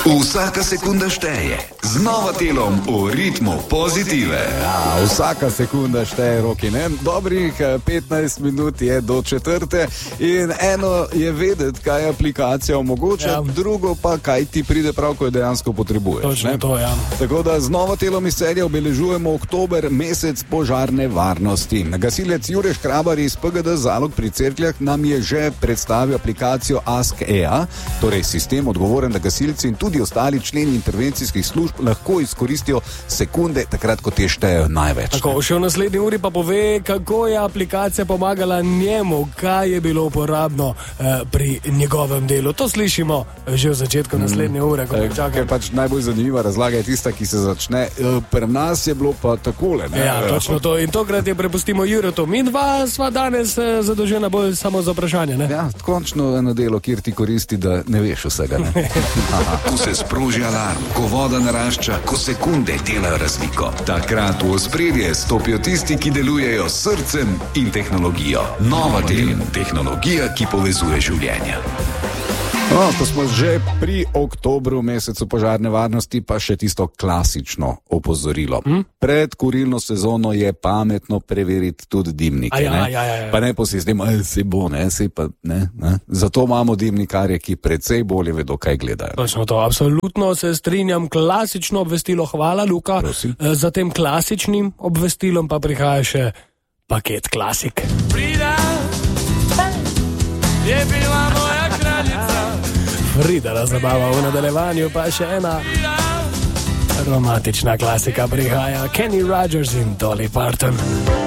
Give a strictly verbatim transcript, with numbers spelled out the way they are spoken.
Vsaka sekunda šteje. Z Novatelom v ritmu pozitive. Ja, vsaka sekunda šteje, Roki, ne? Dobrih petnajst minut je do četrte in eno je vedeti, kaj aplikacija omogoča, ja. Drugo pa, kaj ti pride prav, ko jo dejansko potrebuješ. Točno ne? To, ja. Tako da z Novatelom iz serije obeležujemo oktober, mesec požarne varnosti. Gasilec Jure Škrabar iz P G D Zalog pri Cerkljah nam je že predstavil aplikacijo Ask E A, torej sistem odgovoren, da gasilci in tudi ostali členi intervencijskih služb lahko izkoristijo sekunde, takrat, ko te štejejo največ. Tako, še v naslednji uri pa pove, kako je aplikacija pomagala njemu, kaj je bilo uporabno eh, pri njegovem delu. To slišimo že v začetku naslednje ure. Mm. Ker pač najbolj zanimiva razlaga je tista, ki se začne. E, pri nas je bilo pa takole. Ne? Ja, točno to. In tokrat je prepustimo Juretu. Mi dva sva danes eh, zadolžena bolj samo za vprašanje. Ne? Ja, končno eno delo, kjer ti koristi, da ne veš vsega. Ne? Ko se sproži alarm, ko voda narašča, ko sekunde delajo razliko. Takrat v ospredje stopijo tisti, ki delujejo s srcem in tehnologijo. Novatel, tehnologija, ki povezuje življenja. No, ko smo že pri oktobru, mesecu požarne varnosti, pa še tisto klasično opozorilo. Hm? Pred kurilno sezono je pametno preveriti tudi dimnike. Ja, ne? Ja, ja, ja. Pa ne po sistemu, se bo, ne, se pa ne, ne. Zato imamo dimnikarje, ki precej bolje vedo, kaj gledajo. Točno to, absolutno se strinjam. Klasično obvestilo, hvala Luka. Prosim. Za tem klasičnim obvestilom pa prihaja še paket klasik. Frida je bila moja kraljica. Frida razabava v nadaljevanju, pa še ena romantična klasika prihaja. Kenny Rogers in Dolly Parton.